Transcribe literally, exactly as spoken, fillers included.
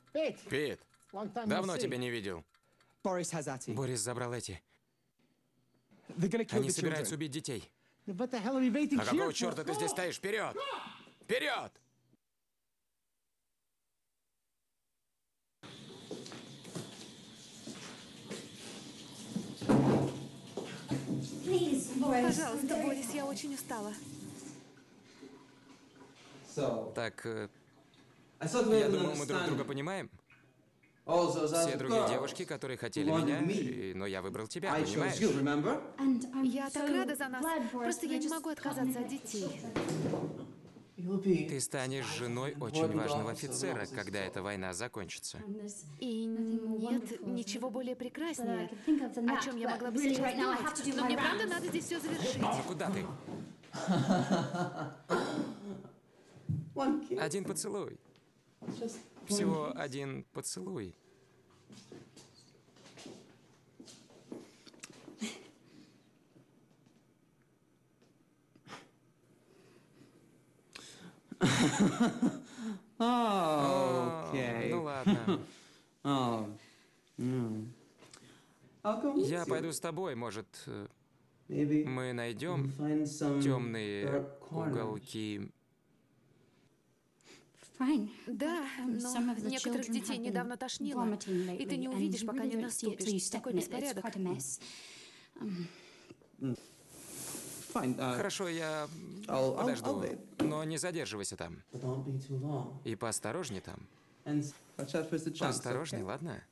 Пит, давно тебя не видел. Борис забрал эти. Они собираются убить детей. А какого черта ты здесь стоишь? Вперед! Вперед! Пожалуйста, Борис, я очень устала. Так, э, я думал, мы друг друга понимаем. Все другие девушки, которые хотели меня, и- но я выбрал тебя, понимаешь? Я так рада за нас. Просто я не могу отказаться от детей. Ты станешь женой очень важного офицера, когда эта война закончится. И нет ничего более прекраснее, о чем я могла бы сейчас думать. Но мне правда надо здесь все завершить. Ну куда ты? Один поцелуй. Всего один поцелуй. Okay. Ну ладно. Oh. Mm. I'll go with Я you. пойду с тобой, может, э, Maybe мы we'll найдем find some темные dark corners. уголки. Да, но некоторых детей недавно тошнило, и ты не увидишь, пока не наступишь. Такой беспорядок. Fine. Uh, Хорошо, я I'll, I'll, подожду, I'll wait. но не задерживайся там. But don't be too long. И поосторожней там. And watch out for the jumps, Поосторожней, okay? ладно?